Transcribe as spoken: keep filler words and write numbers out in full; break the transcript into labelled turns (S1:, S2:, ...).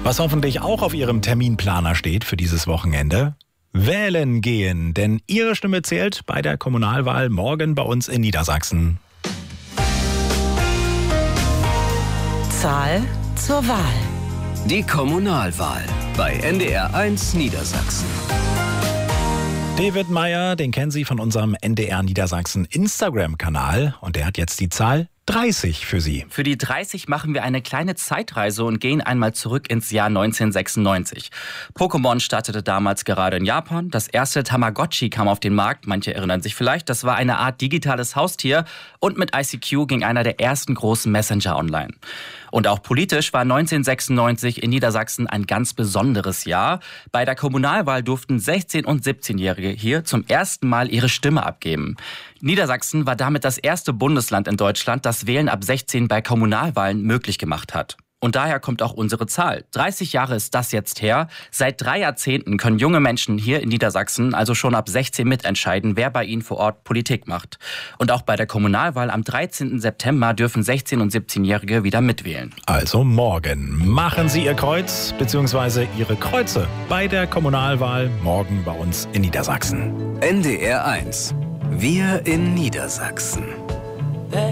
S1: Was hoffentlich auch auf Ihrem Terminplaner steht für dieses Wochenende: wählen gehen, denn Ihre Stimme zählt bei der Kommunalwahl morgen bei uns in Niedersachsen.
S2: Zahl zur Wahl.
S3: Die Kommunalwahl bei N D R eins Niedersachsen.
S1: David Meyer, den kennen Sie von unserem N D R Niedersachsen Instagram-Kanal, und der hat jetzt die Zahl dreißig für Sie.
S4: Für die dreißig machen wir eine kleine Zeitreise und gehen einmal zurück ins Jahr neunzehnhundertsechsundneunzig. Pokémon startete damals gerade in Japan. Das erste Tamagotchi kam auf den Markt. Manche erinnern sich vielleicht. Das war eine Art digitales Haustier. Und mit I C Q ging einer der ersten großen Messenger online. Und auch politisch war neunzehnhundertsechsundneunzig in Niedersachsen ein ganz besonderes Jahr. Bei der Kommunalwahl durften sechzehn- und siebzehnjährige hier zum ersten Mal ihre Stimme abgeben. Niedersachsen war damit das erste Bundesland in Deutschland, das Wählen ab sechzehn bei Kommunalwahlen möglich gemacht hat. Und daher kommt auch unsere Zahl. dreißig Jahre ist das jetzt her. Seit drei Jahrzehnten können junge Menschen hier in Niedersachsen also schon ab sechzehn mitentscheiden, wer bei ihnen vor Ort Politik macht. Und auch bei der Kommunalwahl am dreizehnten September dürfen sechzehn- und siebzehnjährige wieder mitwählen.
S1: Also morgen machen Sie Ihr Kreuz bzw. Ihre Kreuze bei der Kommunalwahl morgen bei uns in Niedersachsen.
S3: N D R eins. Wir in Niedersachsen.